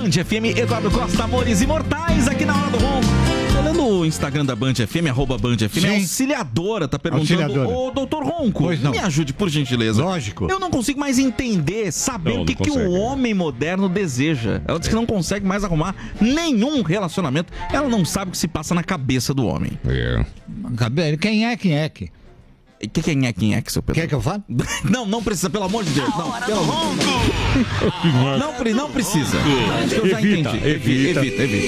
Band FM, Eduardo Costa, Amores Imortais, aqui na Hora do Ronco. Olhando o Instagram da Band FM, @BandFM, a auxiliadora tá perguntando, ô doutor Ronco, me ajude, por gentileza. Lógico. Eu não consigo mais entender, saber o que o homem moderno deseja. Ela diz que não consegue mais arrumar nenhum relacionamento. Ela não sabe o que se passa na cabeça do homem. Quem é? Quem é, seu Pedro? Quer que eu fale? Não precisa, pelo amor de Deus. Não precisa. Acho que eu já entendi. Evita.